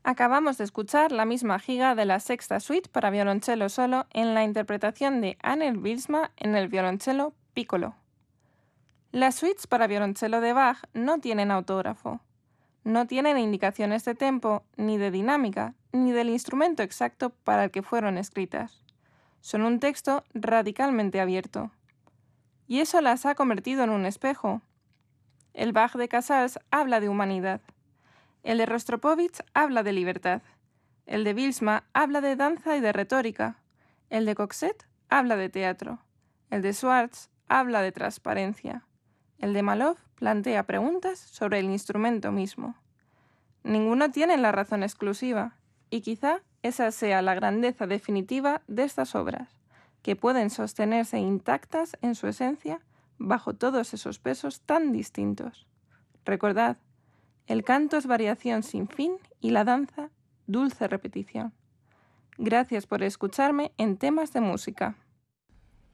Acabamos de escuchar la misma giga de la sexta suite para violonchelo solo en la interpretación de Annel Wiersma en el violonchelo piccolo. Las suites para violonchelo de Bach no tienen autógrafo. No tienen indicaciones de tempo, ni de dinámica, ni del instrumento exacto para el que fueron escritas. Son un texto radicalmente abierto. Y eso las ha convertido en un espejo. El Bach de Casals habla de humanidad. El de Rostropovich habla de libertad. El de Wiersma habla de danza y de retórica. El de Coxet habla de teatro. El de Schwartz habla de transparencia. El de Malov plantea preguntas sobre el instrumento mismo. Ninguno tiene la razón exclusiva, y quizá esa sea la grandeza definitiva de estas obras, que pueden sostenerse intactas en su esencia bajo todos esos pesos tan distintos. Recordad, el canto es variación sin fin y la danza, dulce repetición. Gracias por escucharme en Temas de Música.